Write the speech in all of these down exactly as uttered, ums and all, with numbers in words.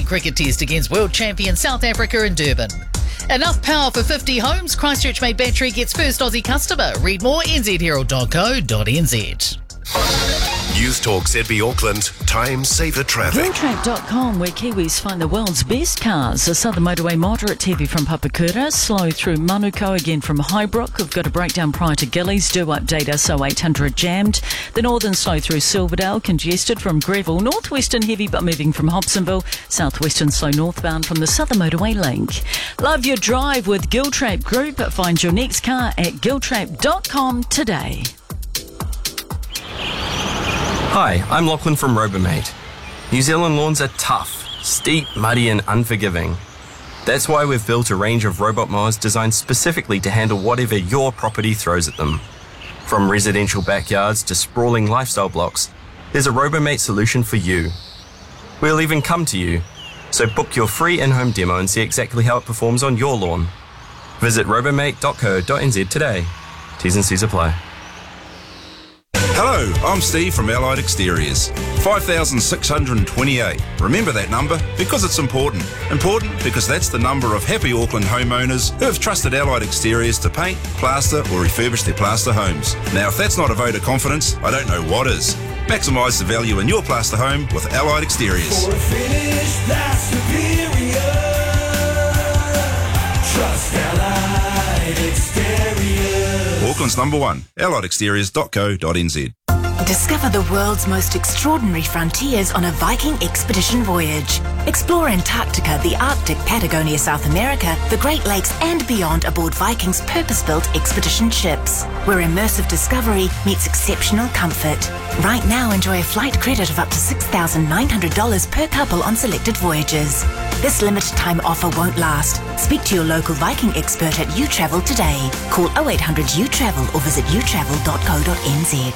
T cricket test against world champion South Africa in Durban. Enough power for fifty homes. Christchurch made battery gets first Aussie customer. Read more n z herald dot co dot n z. News Talk Z B Auckland. Time saver traffic. Giltrap dot com, where Kiwis find the world's best cars. The Southern Motorway moderate heavy from Papakura, slow through Manukau again from Highbrook. We've got a breakdown prior to Gillies. Do update us, oh eight hundred jammed. The northern slow through Silverdale, congested from Greville. Northwestern heavy but moving from Hobsonville. Southwestern slow northbound from the Southern Motorway link. Love your drive with Giltrap Group. Find your next car at Giltrap dot com today. Hi, I'm Lachlan from Robomate. New Zealand lawns are tough, steep, muddy and unforgiving. That's why we've built a range of robot mowers designed specifically to handle whatever your property throws at them. From residential backyards to sprawling lifestyle blocks, there's a Robomate solution for you. We'll even come to you, so book your free in-home demo and see exactly how it performs on your lawn. Visit robomate dot co dot n z today. T's and C's apply. Hello, I'm Steve from Allied Exteriors. five thousand six hundred twenty-eight. Remember that number because it's important. Important because that's the number of happy Auckland homeowners who have trusted Allied Exteriors to paint, plaster or refurbish their plaster homes. Now if that's not a vote of confidence, I don't know what is. Maximise the value in your plaster home with Allied Exteriors. For a finish that's superior, trust Allied Exteriors. Auckland's number one, allied exteriors dot co dot n z. Discover the world's most extraordinary frontiers on a Viking expedition voyage. Explore Antarctica, the Arctic, Patagonia, South America, the Great Lakes and beyond aboard Viking's purpose-built expedition ships, where immersive discovery meets exceptional comfort. Right now, enjoy a flight credit of up to six thousand nine hundred dollars per couple on selected voyages. This limited time offer won't last. Speak to your local Viking expert at uTravel today. Call oh eight hundred U travel or visit u travel dot co dot n z.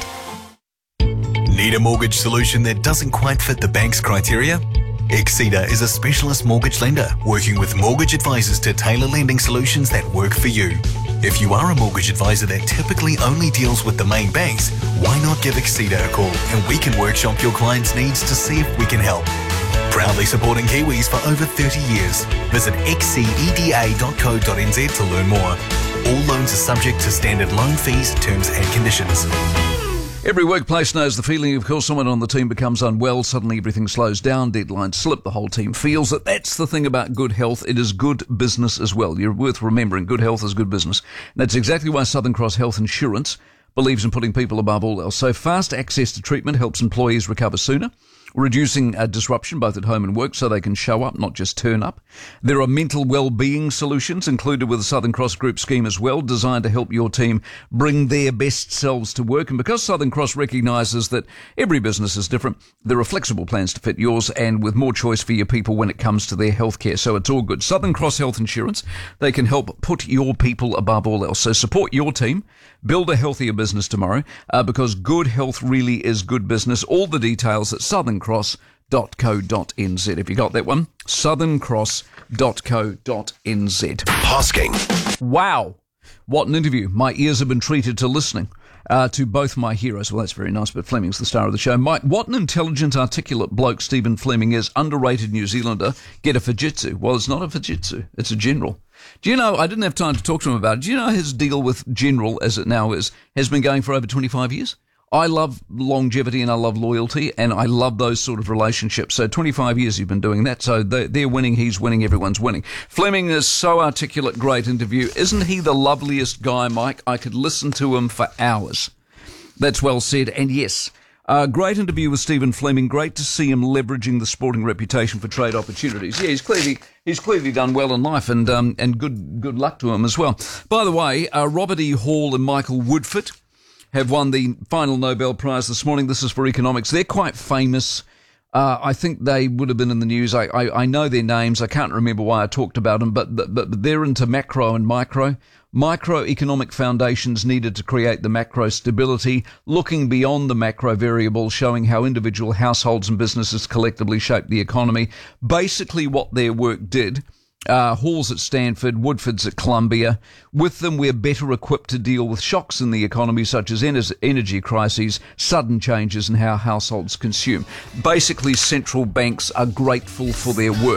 Need a mortgage solution that doesn't quite fit the bank's criteria? Exceeder is a specialist mortgage lender working with mortgage advisors to tailor lending solutions that work for you. If you are a mortgage advisor that typically only deals with the main banks, why not give Exceeder a call and we can workshop your client's needs to see if we can help. Proudly supporting Kiwis for over thirty years. Visit exceeda dot co dot n z to learn more. All loans are subject to standard loan fees, terms and conditions. Every workplace knows the feeling. Of course, someone on the team becomes unwell, suddenly everything slows down, deadlines slip, the whole team feels it. That's the thing about good health. It is good business as well. You're worth remembering. Good health is good business. And that's exactly why Southern Cross Health Insurance believes in putting people above all else. So fast access to treatment helps employees recover sooner, reducing uh, disruption both at home and work so they can show up, not just turn up. There are mental well-being solutions included with the Southern Cross Group scheme as well, designed to help your team bring their best selves to work. And because Southern Cross recognises that every business is different, there are flexible plans to fit yours and with more choice for your people when it comes to their healthcare. So it's all good. Southern Cross Health Insurance, they can help put your people above all else. So support your team, build a healthier business tomorrow, uh, because good health really is good business. All the details at southern cross dot co dot n z. Have you got that one? southern cross dot co dot n z. Hosking. Wow. What an interview. My ears have been treated to listening uh, to both my heroes. Well, that's very nice, but Fleming's the star of the show. Mike, what an intelligent, articulate bloke Stephen Fleming is. Underrated New Zealander. Get a Fujitsu. Well, it's not a Fujitsu. It's a General. Do you know, I didn't have time to talk to him about it. Do you know his deal with General, as it now is, has been going for over twenty-five years? I love longevity and I love loyalty and I love those sort of relationships. So twenty-five years you've been doing that. So they're winning, he's winning, everyone's winning. Fleming is so articulate, great interview. Isn't he the loveliest guy, Mike? I could listen to him for hours. That's well said. And yes, uh, great interview with Stephen Fleming. Great to see him leveraging the sporting reputation for trade opportunities. Yeah, he's clearly he's clearly done well in life and um, and good good luck to him as well. By the way, uh, Robert E. Hall and Michael Woodford have won the final Nobel Prize this morning. This is for economics. They're quite famous. Uh, I think they would have been in the news. I, I, I know their names. I can't remember why I talked about them, but, but, but they're into macro and micro. Microeconomic foundations needed to create the macro stability, looking beyond the macro variable, showing how individual households and businesses collectively shape the economy. Basically what their work did. Uh, Hall's at Stanford, Woodford's at Columbia. With them, we're better equipped to deal with shocks in the economy, such as energy crises, sudden changes in how households consume. Basically, central banks are grateful for their work.